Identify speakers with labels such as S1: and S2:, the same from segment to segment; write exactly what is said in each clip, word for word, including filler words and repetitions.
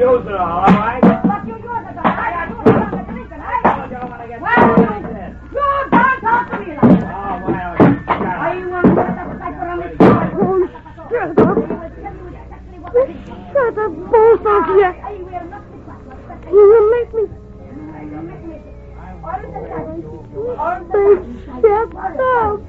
S1: use it all, all right?
S2: What you use it all right? You don't want to drink it, eh? Well, you don't talk to me like that.
S1: Oh, well,
S2: I want to get a cipher on this boy.
S3: Oh, shut up.
S2: I will tell you exactly what I did.
S3: Shut up, both of you.
S2: I will not be quiet.
S3: You will make me...
S2: You make me all the time. All the
S3: Shut up.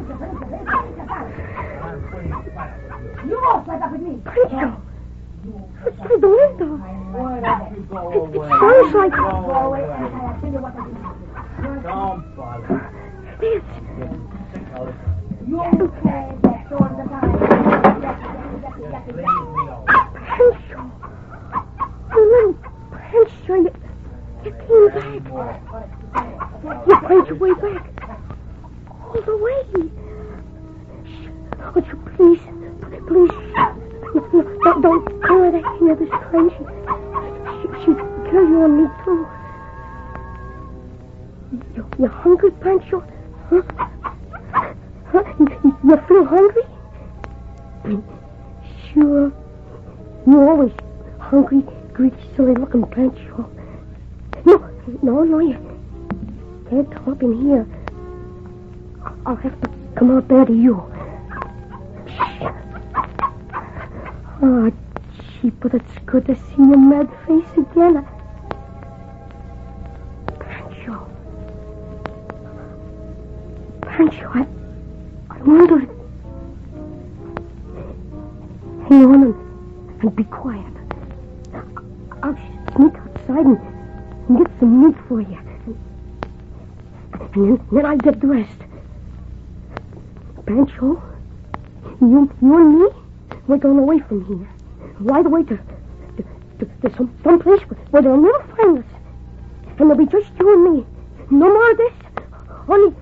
S2: You won't fight up with me.
S3: Pancho. Outside the window.
S1: Why don't you go
S3: It
S1: away?
S3: sounds like...
S2: Go away and I'll tell you what I did.
S1: Don't bother.
S3: This.
S2: You say that all the time.
S1: Leave me alone.
S3: Pancho. Oh, Pancho, you, you came back. You played your way back. All the way. Shh. Would you please, please, no, no, don't tell her that any of this crazy. She, she'd kill you and me too. You, you hungry, Pancho? Huh? Huh? You, you feel hungry? Sure. You're always hungry, greedy, silly-looking Pancho. No, no, no, you can't talk in here. I'll have to come out there to you. Oh, gee, but it's good to see your mad face again. Pancho. Pancho, I, I wondered... Hang on and, and be quiet. I'll sneak outside and, and get some meat for you. And then, then I'll get dressed. Pancho, you, you and me, we're going away from here. Right away to, to, to, to some, some place where they'll never find us. And there'll be just you and me. No more of this. Only